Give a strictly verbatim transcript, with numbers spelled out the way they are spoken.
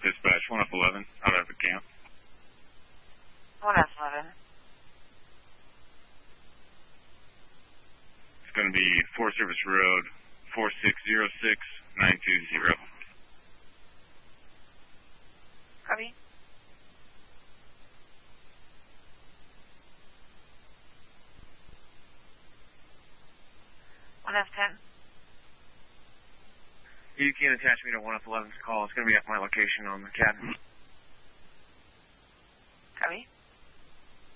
Dispatch, one F eleven, out of the camp. one F eleven. It's going to be Forest Service Road, four six zero six nine two zero. Copy. one F ten. You can attach me to one F eleven's call. It's going to be at my location on the cabin. Copy.